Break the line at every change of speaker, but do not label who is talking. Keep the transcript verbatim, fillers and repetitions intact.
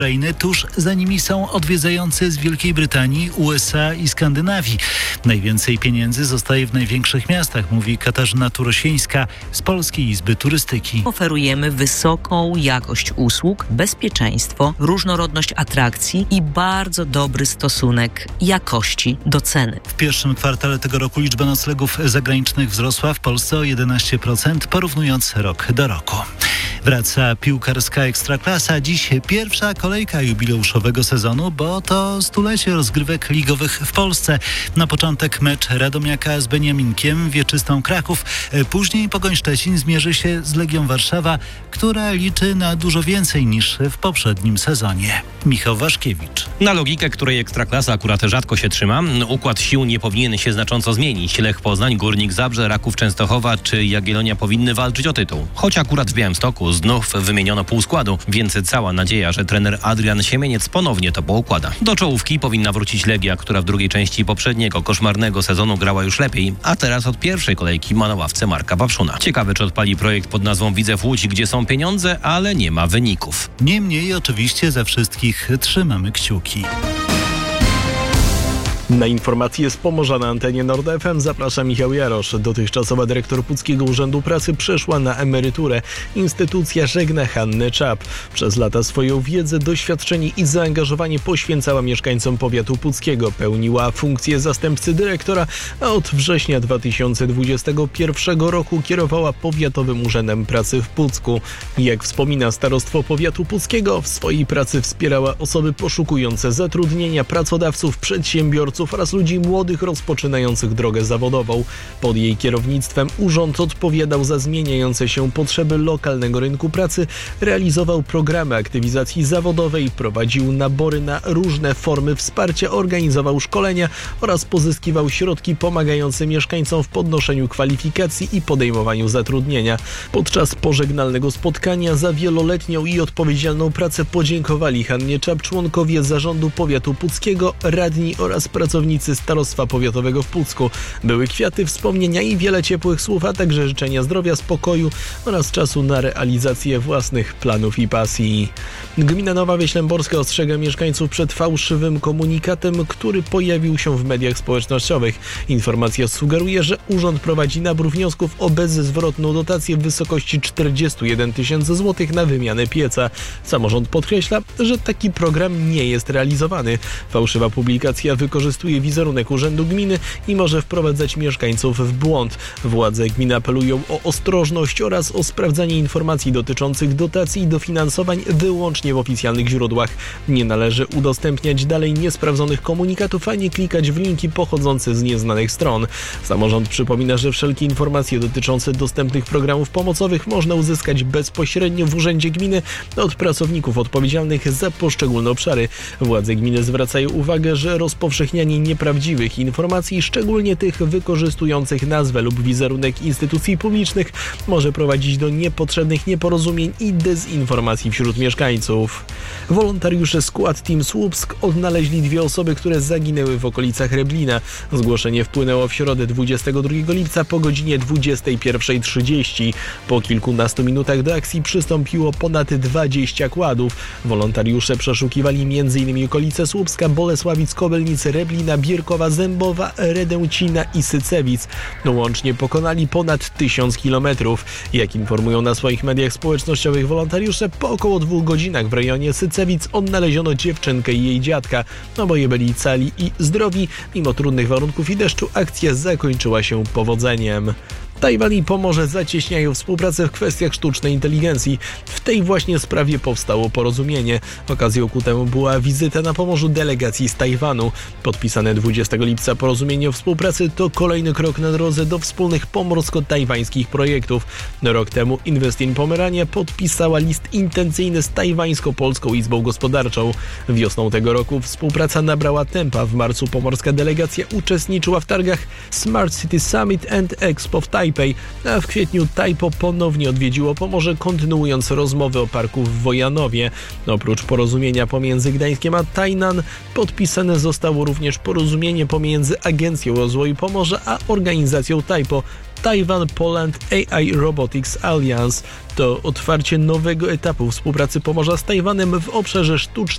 Ukrainy, tuż za nimi są odwiedzający z Wielkiej Brytanii, U S A i Skandynawii. Najwięcej pieniędzy zostaje w największych miastach, mówi Katarzyna Turosińska z Polskiej Izby Turystyki.
Oferujemy wysoką jakość usług, bezpieczeństwo, różnorodność atrakcji i bardzo dobry stosunek jakości do ceny.
W pierwszym kwartale tego roku liczba noclegów zagranicznych wzrosła w Polsce o jedenaście procent, porównując rok do roku. Wraca piłkarska Ekstraklasa. Dziś pierwsza kolejka jubileuszowego sezonu, bo to stulecie rozgrywek ligowych w Polsce. Na początek mecz Radomiaka z Beniaminkiem, Wieczystą Kraków. Później Pogoń Szczecin zmierzy się z Legią Warszawa, która liczy na dużo więcej niż w poprzednim sezonie. Michał Waszkiewicz.
Na logikę, której Ekstraklasa akurat rzadko się trzyma, układ sił nie powinien się znacząco zmienić. Lech Poznań, Górnik Zabrze, Raków Częstochowa czy Jagiellonia powinny walczyć o tytuł. Choć akurat w Białymstoku znów wymieniono pół składu, więc cała nadzieja, że trener Adrian Siemieniec ponownie to poukłada. Do czołówki powinna wrócić Legia, która w drugiej części poprzedniego koszmarnego sezonu grała już lepiej, a teraz od pierwszej kolejki ma na ławce Marka Papszuna. Ciekawe, czy odpali projekt pod nazwą Widzew Łódź, gdzie są pieniądze, ale nie ma wyników.
Niemniej oczywiście za wszystkich trzymamy kciuki.
Na informacje z Pomorza na antenie Nord F M zaprasza Michał Jarosz. Dotychczasowa dyrektor Puckiego Urzędu Pracy przeszła na emeryturę. Instytucja żegna Hannę Czap. Przez lata swoją wiedzę, doświadczenie i zaangażowanie poświęcała mieszkańcom powiatu puckiego. Pełniła funkcję zastępcy dyrektora, a od września dwa tysiące dwudziestego pierwszego roku kierowała Powiatowym Urzędem Pracy w Pucku. Jak wspomina Starostwo Powiatu Puckiego, w swojej pracy wspierała osoby poszukujące zatrudnienia, pracodawców, przedsiębiorców oraz ludzi młodych rozpoczynających drogę zawodową. Pod jej kierownictwem urząd odpowiadał za zmieniające się potrzeby lokalnego rynku pracy, realizował programy aktywizacji zawodowej, prowadził nabory na różne formy wsparcia, organizował szkolenia oraz pozyskiwał środki pomagające mieszkańcom w podnoszeniu kwalifikacji i podejmowaniu zatrudnienia. Podczas pożegnalnego spotkania za wieloletnią i odpowiedzialną pracę podziękowali Hannie Czap członkowie zarządu powiatu puckiego, radni oraz pracownicy Starostwa Powiatowego w Pucku. Były kwiaty, wspomnienia i wiele ciepłych słów, a także życzenia zdrowia, spokoju oraz czasu na realizację własnych planów i pasji. Gmina Nowa Wieślęborska ostrzega mieszkańców przed fałszywym komunikatem, który pojawił się w mediach społecznościowych. Informacja sugeruje, że urząd prowadzi nabór wniosków o bezzwrotną dotację w wysokości czterdzieści jeden tysięcy złotych na wymianę pieca. Samorząd podkreśla, że taki program nie jest realizowany. Fałszywa publikacja wykorzystuje wizerunek Urzędu Gminy i może wprowadzać mieszkańców w błąd. Władze gminy apelują o ostrożność oraz o sprawdzanie informacji dotyczących dotacji i dofinansowań wyłącznie w oficjalnych źródłach. Nie należy udostępniać dalej niesprawdzonych komunikatów, a nie klikać w linki pochodzące z nieznanych stron. Samorząd przypomina, że wszelkie informacje dotyczące dostępnych programów pomocowych można uzyskać bezpośrednio w Urzędzie Gminy od pracowników odpowiedzialnych za poszczególne obszary. Władze gminy zwracają uwagę, że rozpowszechnianie nieprawdziwych informacji, szczególnie tych wykorzystujących nazwę lub wizerunek instytucji publicznych, może prowadzić do niepotrzebnych nieporozumień i dezinformacji wśród mieszkańców. Wolontariusze Skład Team Słupsk odnaleźli dwie osoby, które zaginęły w okolicach Reblina. Zgłoszenie wpłynęło w środę dwudziestego drugiego lipca po godzinie dwudziestej pierwszej trzydzieści. Po kilkunastu minutach do akcji przystąpiło ponad dwadzieścia kładów. Wolontariusze przeszukiwali między innymi okolice Słupska, Bolesławic, Kobelnicy, Reblina, Bierkowa, Zębowa, Redęcina i Sycewic. Łącznie pokonali ponad tysiąc kilometrów. Jak informują na swoich mediach społecznościowych wolontariusze, po około dwóch godzinach w rejonie Sycewic odnaleziono dziewczynkę i jej dziadka. Oboje byli cali i zdrowi. Mimo trudnych warunków i deszczu akcja zakończyła się powodzeniem. Tajwan i Pomorze zacieśniają współpracę w kwestiach sztucznej inteligencji. W tej właśnie sprawie powstało porozumienie. Okazją ku temu była wizyta na Pomorzu delegacji z Tajwanu. Podpisane dwudziestego lipca porozumienie o współpracy to kolejny krok na drodze do wspólnych pomorsko-tajwańskich projektów. Rok temu Invest in Pomerania podpisała list intencyjny z Tajwańsko-Polską Izbą Gospodarczą. Wiosną tego roku współpraca nabrała tempa. W marcu pomorska delegacja uczestniczyła w targach Smart City Summit and Expo w Tajpej, a w kwietniu Tajpo ponownie odwiedziło Pomorze, kontynuując rozmowy o parku w Wojanowie. Oprócz porozumienia pomiędzy Gdańskiem a Tainan podpisane zostało również porozumienie pomiędzy Agencją Rozwoju Pomorza a organizacją Tajpo Taiwan Poland A I Robotics Alliance. To otwarcie nowego etapu współpracy Pomorza z Tajwanem w obszarze sztucznej